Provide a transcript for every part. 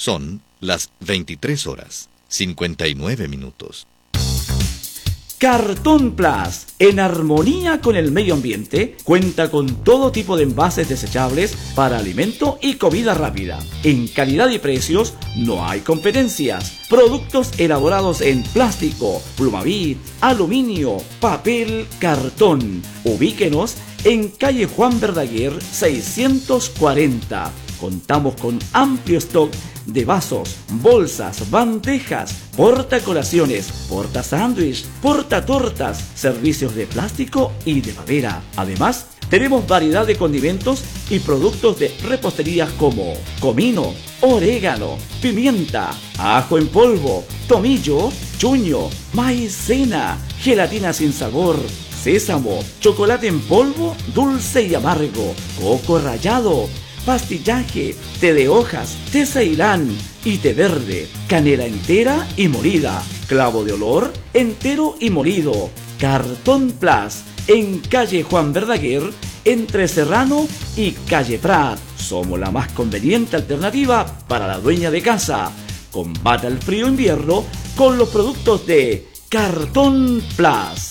Son las 23:59. Cartón Plus, en armonía con el medio ambiente, cuenta con todo tipo de envases desechables para alimento y comida rápida. En calidad y precios no hay competencias. Productos elaborados en plástico, plumavit, aluminio, papel, cartón. Ubíquenos en calle Juan Verdaguer 640. Contamos con amplio stock de vasos, bolsas, bandejas, portacolaciones, portasándwich, portatortas, servicios de plástico y de madera. Además, tenemos variedad de condimentos y productos de repostería como comino, orégano, pimienta, ajo en polvo, tomillo, chuño, maicena, gelatina sin sabor, sésamo, chocolate en polvo, dulce y amargo, coco rallado, pastillaje, té de hojas, té ceilán y té verde, canela entera y molida, clavo de olor entero y molido. Cartón Plus, en calle Juan Verdaguer, entre Serrano y calle Prat. Somos la más conveniente alternativa para la dueña de casa. Combata el frío invierno con los productos de Cartón Plus.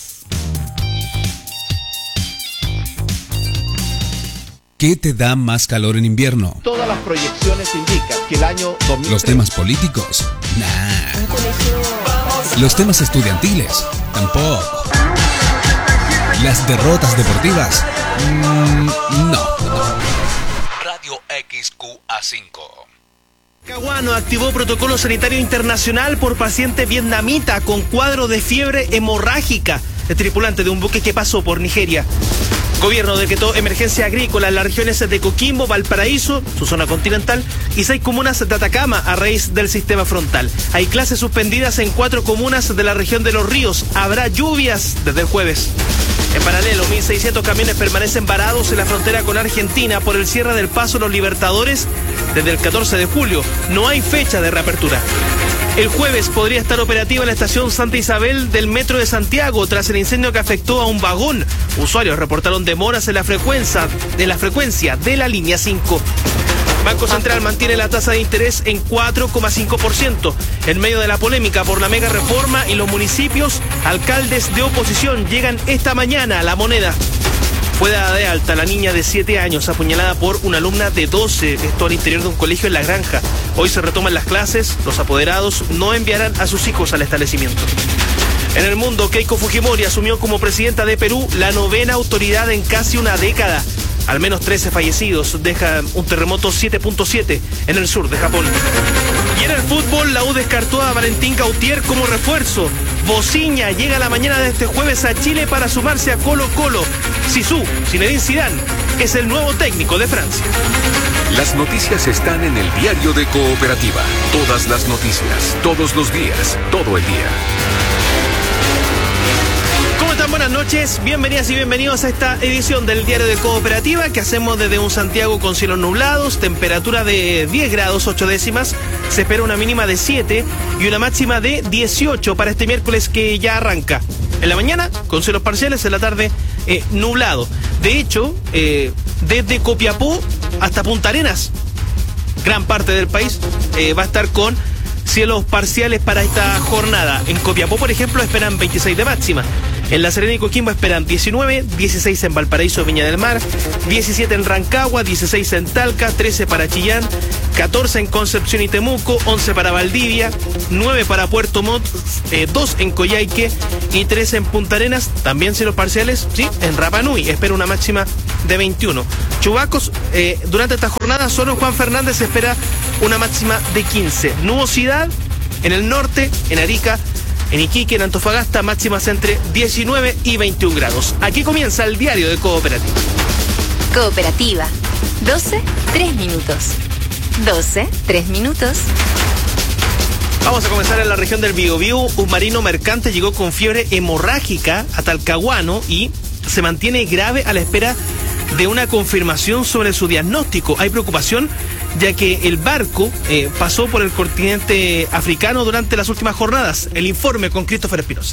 ¿Qué te da más calor en invierno? Todas las proyecciones indican que el año 2003... ¿Los temas políticos? Nah. ¿Los temas estudiantiles? Tampoco. ¿Las derrotas deportivas? No. Radio XQA5. Talcahuano activó protocolo sanitario internacional por paciente vietnamita con cuadro de fiebre hemorrágica, el tripulante de un buque que pasó por Nigeria. Gobierno decretó emergencia agrícola en las regiones de Coquimbo, Valparaíso, su zona continental, y 6 comunas de Atacama a raíz del sistema frontal. Hay clases suspendidas en 4 comunas de la región de Los Ríos. Habrá lluvias desde el jueves. En paralelo, 1.600 camiones permanecen varados en la frontera con Argentina por el cierre del paso Los Libertadores desde el 14 de julio. No hay fecha de reapertura. El jueves podría estar operativa la estación Santa Isabel del Metro de Santiago tras el incendio que afectó a un vagón. Usuarios reportaron demoras en la frecuencia de la línea 5. Banco Central mantiene la tasa de interés en 4,5%. En medio de la polémica por la mega reforma y los municipios, alcaldes de oposición llegan esta mañana a La Moneda. Fue dada de alta la niña de 7 años apuñalada por una alumna de 12, esto al interior de un colegio en La Granja. Hoy se retoman las clases, los apoderados no enviarán a sus hijos al establecimiento. En el mundo, Keiko Fujimori asumió como presidenta de Perú la 9ª autoridad en casi una década. Al menos 13 fallecidos, deja un terremoto 7.7 en el sur de Japón. Y en el fútbol, la U descartó a Valentín Gautier como refuerzo. Bociña llega la mañana de este jueves a Chile para sumarse a Colo-Colo. Zizou, Zinedine Zidane, es el nuevo técnico de Francia. Las noticias están en el diario de Cooperativa. Todas las noticias, todos los días, todo el día. ¿Cómo están? Buenas noches, bienvenidas y bienvenidos a esta edición del Diario de Cooperativa que hacemos desde un Santiago con cielos nublados, temperatura de 10 grados 8 décimas, se espera una mínima de 7 y una máxima de 18 para este miércoles que ya arranca. En la mañana con cielos parciales, en la tarde nublado. De hecho, desde Copiapó hasta Punta Arenas, gran parte del país va a estar con cielos parciales para esta jornada. En Copiapó, por ejemplo, esperan 26 de máxima. En La Serena y Coquimbo esperan 19, 16 en Valparaíso, Viña del Mar, 17 en Rancagua, 16 en Talca, 13 para Chillán, 14 en Concepción y Temuco, 11 para Valdivia, 9 para Puerto Montt, 2 en Coyhaique y 3 en Punta Arenas. También cielos parciales, sí, en Rapa Nui, espera una máxima de 21. Chubascos durante esta jornada, solo en Juan Fernández se espera una máxima de 15. Nubosidad en el norte, en Arica, en Iquique, en Antofagasta, máximas entre 19 y 21 grados. Aquí comienza el Diario de Cooperativa. Cooperativa. 12, 3 minutos. 12, 3 minutos. Vamos a comenzar en la región del Biobío. Un marino mercante llegó con fiebre hemorrágica a Talcahuano y se mantiene grave a la espera de una confirmación sobre su diagnóstico. Hay preocupación ya que el barco pasó por el continente africano durante las últimas jornadas. El informe con Christopher Espinosa.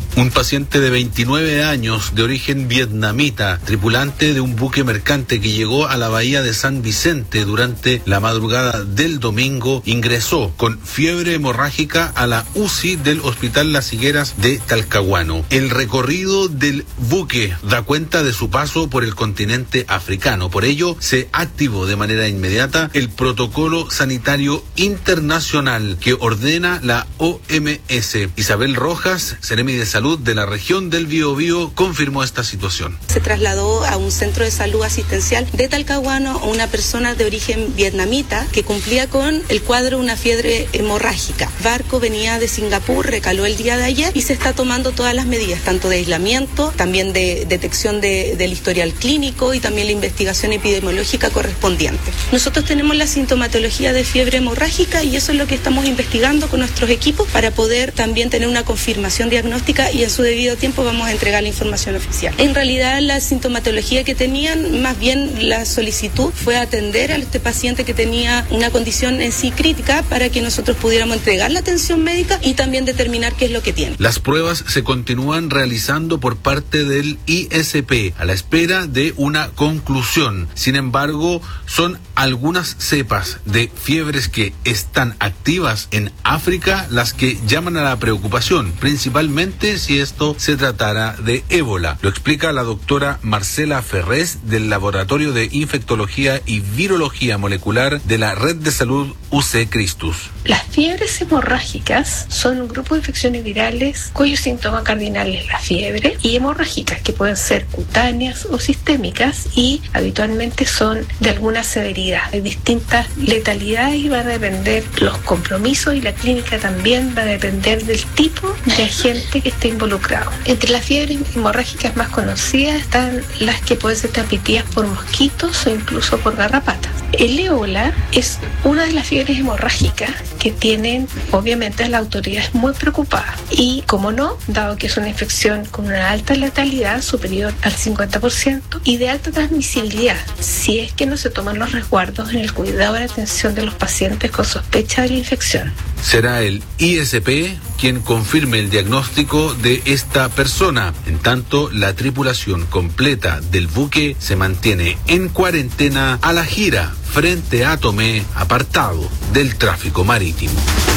Un paciente de 29 años de origen vietnamita, tripulante de un buque mercante que llegó a la bahía de San Vicente durante la madrugada del domingo, ingresó con fiebre hemorrágica a la UCI del Hospital Las Higueras de Talcahuano. El recorrido del buque da cuenta de su paso por el continente africano. Por ello, se activó de manera inmediata el protocolo sanitario internacional que ordena la OMS. Isabel Rojas, Seremi de Salud de la región del Biobío, confirmó esta situación. Se trasladó a un centro de salud asistencial de Talcahuano a una persona de origen vietnamita que cumplía con el cuadro una fiebre hemorrágica. El barco venía de Singapur, recaló el día de ayer y se está tomando todas las medidas, tanto de aislamiento, también de detección del historial clínico y también la investigación epidemiológica correspondiente. Nosotros tenemos la sintomatología de fiebre hemorrágica y eso es lo que estamos investigando con nuestros equipos para poder también tener una confirmación diagnóstica y en su debido tiempo vamos a entregar la información oficial. En realidad la sintomatología que tenían, más bien la solicitud fue atender a este paciente que tenía una condición en sí crítica para que nosotros pudiéramos entregar la atención médica y también determinar qué es lo que tiene. Las pruebas se continúan realizando por parte del ISP a la espera de una conclusión. Sin embargo, son algunas cepas de fiebres que están activas en África las que llaman a la preocupación, principalmente si esto se tratara de ébola. Lo explica la doctora Marcela Ferrés del Laboratorio de Infectología y Virología Molecular de la Red de Salud UC Christus. Las fiebres hemorrágicas son un grupo de infecciones virales cuyos síntomas cardinales la fiebre y hemorrágicas que pueden ser cutáneas o sistémicas y habitualmente son de alguna severidad. Hay distintas letalidades y va a depender los compromisos y la clínica también va a depender del tipo de agente que esté involucrado. Entre las fiebres hemorrágicas más conocidas están las que pueden ser transmitidas por mosquitos o incluso por garrapatas. El ébola es una de las fiebres hemorrágicas que tienen obviamente las autoridades muy preocupadas y, como no, dado que es una infección con una alta letalidad superior al 50% y de alta transmisibilidad, si es que no se toman los resguardos en el cuidado y la atención de los pacientes con sospecha de la infección. Será el ISP quien confirme el diagnóstico de esta persona. En tanto, la tripulación completa del buque se mantiene en cuarentena a la gira frente a Tomé, apartado del tráfico marítimo.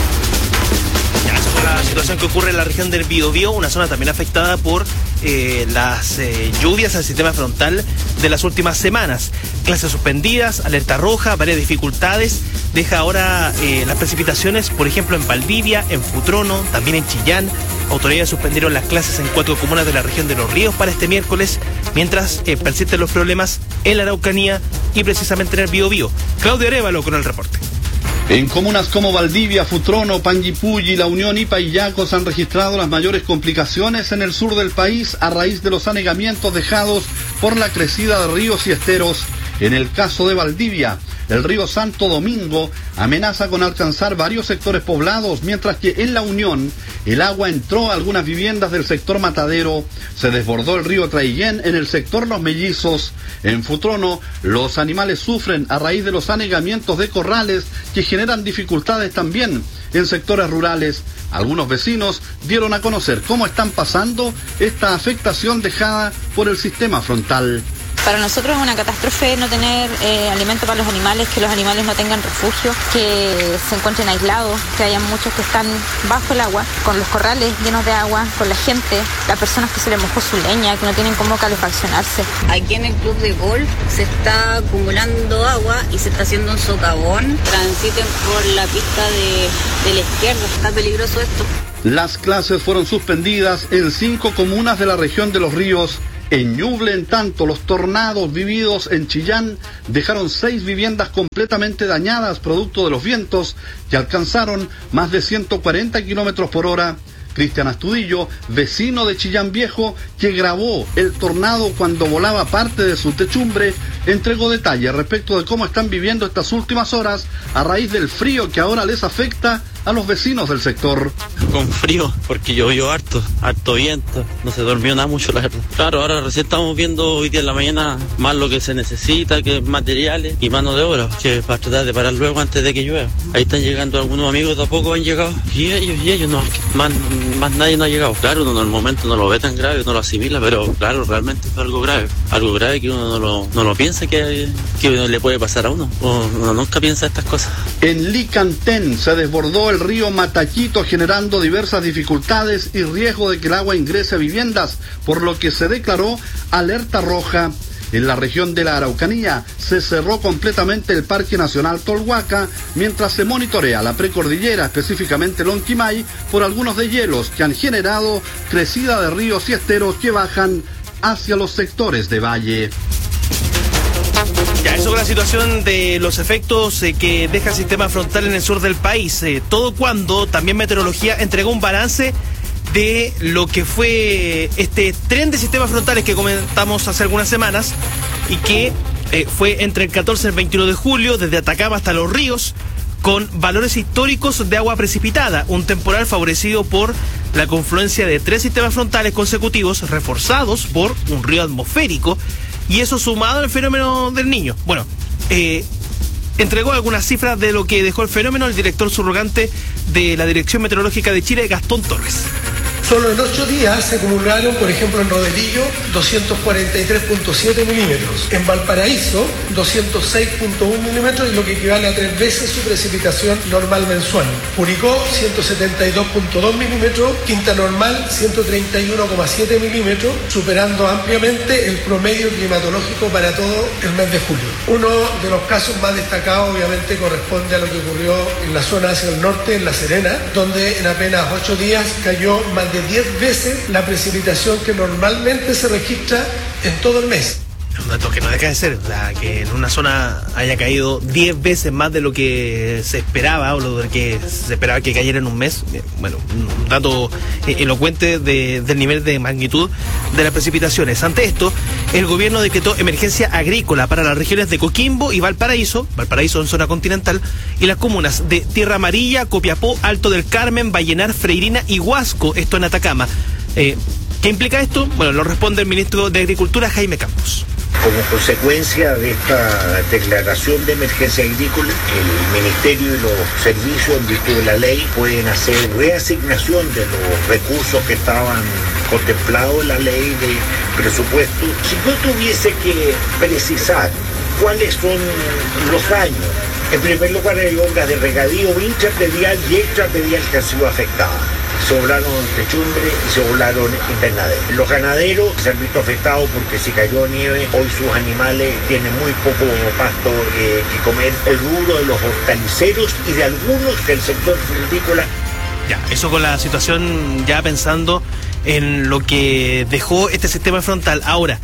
Esa fue la situación que ocurre en la región del Biobío, una zona también afectada por las lluvias al sistema frontal de las últimas semanas. Clases suspendidas, alerta roja, varias dificultades. Deja ahora las precipitaciones, por ejemplo, en Valdivia, en Futrono, también en Chillán. Autoridades suspendieron las clases en 4 comunas de la región de Los Ríos para este miércoles, mientras persisten los problemas en la Araucanía y precisamente en el Biobío. Claudio Arévalo con el reporte. En comunas como Valdivia, Futrono, Panguipulli, La Unión y Paillacos se han registrado las mayores complicaciones en el sur del país a raíz de los anegamientos dejados por la crecida de ríos y esteros. En el caso de Valdivia, el río Santo Domingo amenaza con alcanzar varios sectores poblados, mientras que en La Unión el agua entró a algunas viviendas del sector Matadero. Se desbordó el río Traillén en el sector Los Mellizos. En Futrono, los animales sufren a raíz de los anegamientos de corrales que generan dificultades también en sectores rurales. Algunos vecinos dieron a conocer cómo están pasando esta afectación dejada por el sistema frontal. Para nosotros es una catástrofe no tener alimento para los animales, que los animales no tengan refugio, que se encuentren aislados, que hayan muchos que están bajo el agua, con los corrales llenos de agua, con la gente, las personas que se les mojó su leña, que no tienen cómo calefaccionarse. Aquí en el club de golf se está acumulando agua y se está haciendo un socavón. Transiten por la pista de la izquierda, está peligroso esto. Las clases fueron suspendidas en 5 comunas de la región de Los Ríos. En Ñuble, en tanto, los tornados vividos en Chillán dejaron 6 viviendas completamente dañadas producto de los vientos que alcanzaron más de 140 kilómetros por hora. Cristian Astudillo, vecino de Chillán Viejo, que grabó el tornado cuando volaba parte de su techumbre, entregó detalles respecto de cómo están viviendo estas últimas horas a raíz del frío que ahora les afecta a los vecinos del sector. Con frío, porque llovió harto viento, no se durmió nada mucho, la verdad. Claro, ahora recién estamos viendo hoy día en la mañana más lo que se necesita, que materiales y mano de obra, que para tratar de parar luego antes de que llueva. Ahí están llegando algunos amigos, de a poco han llegado, y ellos no, más nadie no ha llegado. Claro, uno en el momento no lo ve tan grave, no lo asimila, pero claro, realmente es algo grave que uno no lo piensa que le puede pasar a uno, uno nunca piensa estas cosas. En Licantén se desbordó el río Mataquito, generando diversas dificultades y riesgo de que el agua ingrese a viviendas, por lo que se declaró alerta roja. En la región de la Araucanía se cerró completamente el Parque Nacional Tolhuaca, mientras se monitorea la precordillera, específicamente Lonquimay, por algunos deshielos que han generado crecida de ríos y esteros que bajan hacia los sectores de valle. Ya, eso con la situación de los efectos que deja el sistema frontal en el sur del país. Todo cuando también Meteorología entregó un balance de lo que fue este tren de sistemas frontales que comentamos hace algunas semanas y que fue entre el 14 y el 21 de julio, desde Atacama hasta Los Ríos, con valores históricos de agua precipitada, un temporal favorecido por la confluencia de 3 sistemas frontales consecutivos reforzados por un río atmosférico, y eso sumado al fenómeno del Niño. Bueno, entregó algunas cifras de lo que dejó el fenómeno el director subrogante de la Dirección Meteorológica de Chile, Gastón Torres. Solo en 8 días se acumularon, por ejemplo, en Rodelillo, 243.7 milímetros. En Valparaíso, 206.1 milímetros, y lo que equivale a 3 veces su precipitación normal mensual. Curicó, 172.2 milímetros. Quinta Normal, 131,7 milímetros, superando ampliamente el promedio climatológico para todo el mes de julio. Uno de los casos más destacados, obviamente, corresponde a lo que ocurrió en la zona hacia el norte, en La Serena, donde en apenas 8 días cayó más de 10 veces la precipitación que normalmente se registra en todo el mes. Un dato que no deja de ser, o sea, que en una zona haya caído 10 veces más de lo que se esperaba o lo que se esperaba que cayera en un mes. Bueno, un dato elocuente del nivel de magnitud de las precipitaciones. Ante esto, el gobierno decretó emergencia agrícola para las regiones de Coquimbo y Valparaíso en zona continental, y las comunas de Tierra Amarilla, Copiapó, Alto del Carmen, Vallenar, Freirina y Huasco, esto en Atacama. ¿Qué implica esto? Bueno, lo responde el ministro de Agricultura, Jaime Campos. Como consecuencia de esta declaración de emergencia agrícola, el Ministerio y los servicios en virtud de la ley pueden hacer reasignación de los recursos que estaban contemplados en la ley de presupuesto. Si yo tuviese que precisar cuáles son los daños, en primer lugar hay obras de regadío intrapredial y extrapredial que han sido afectadas. Se volaron techumbre y se volaron invernaderos. Los ganaderos se han visto afectados porque si cayó nieve, hoy sus animales tienen muy poco pasto que comer. El rubro de los hortaliceros y de algunos del sector frutícola. Ya, eso con la situación ya pensando en lo que dejó este sistema frontal. Ahora,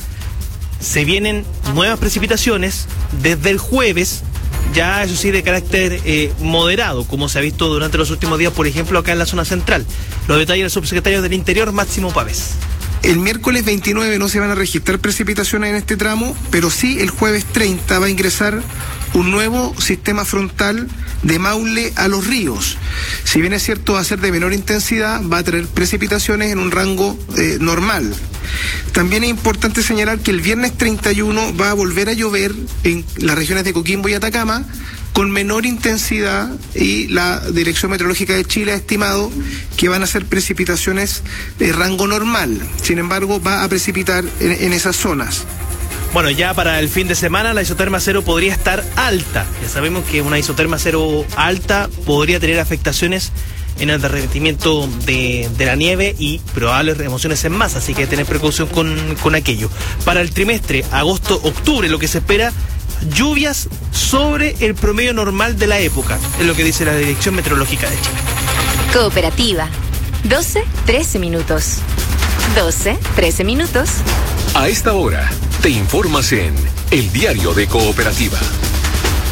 se vienen nuevas precipitaciones desde el jueves, ya eso sí de carácter moderado, como se ha visto durante los últimos días, por ejemplo acá en la zona central. Los detalles del subsecretario del Interior, Máximo Pávez. El miércoles 29 no se van a registrar precipitaciones en este tramo, pero sí el jueves 30 va a ingresar un nuevo sistema frontal de Maule a Los Ríos. Si bien es cierto va a ser de menor intensidad, va a tener precipitaciones en un rango normal. También es importante señalar que el viernes 31 va a volver a llover en las regiones de Coquimbo y Atacama con menor intensidad, y la Dirección Meteorológica de Chile ha estimado que van a ser precipitaciones de rango normal. Sin embargo, va a precipitar en esas zonas. Bueno, ya para el fin de semana la isoterma cero podría estar alta. Ya sabemos que una isoterma cero alta podría tener afectaciones en el derretimiento de la nieve y probables remociones en masa, así que tener precaución con aquello. Para el trimestre agosto-octubre lo que se espera, lluvias sobre el promedio normal de la época, es lo que dice la Dirección Meteorológica de Chile. Cooperativa, 12-13 minutos. 12-13 minutos. A esta hora, te informas en El Diario de Cooperativa.